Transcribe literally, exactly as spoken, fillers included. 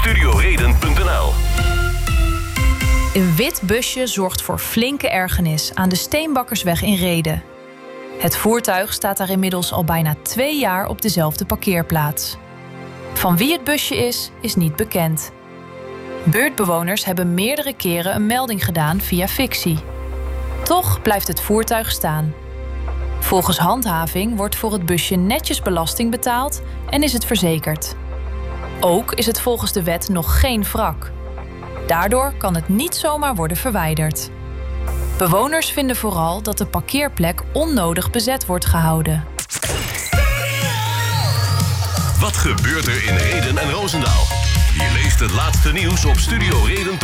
studioreden punt n l. Een wit busje zorgt voor flinke ergernis aan de Steenbakkersweg in Rheden. Het voertuig staat daar inmiddels al bijna twee jaar op dezelfde parkeerplaats. Van wie het busje is, is niet bekend. Buurtbewoners hebben meerdere keren een melding gedaan via fictie. Toch blijft het voertuig staan. Volgens handhaving wordt voor het busje netjes belasting betaald en is het verzekerd. Ook is het volgens de wet nog geen wrak. Daardoor kan het niet zomaar worden verwijderd. Bewoners vinden vooral dat de parkeerplek onnodig bezet wordt gehouden. Wat gebeurt er in Rheden en Roosendaal? Je leest het laatste nieuws op studioreden punt n l.